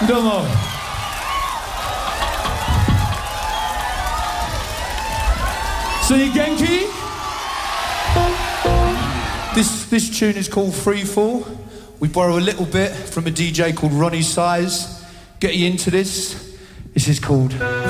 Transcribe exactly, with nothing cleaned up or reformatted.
Domo. So you Genki? This, this tune is called Free Fall. We borrow a little bit from a D J called Ronnie Size. Get you into this. This is called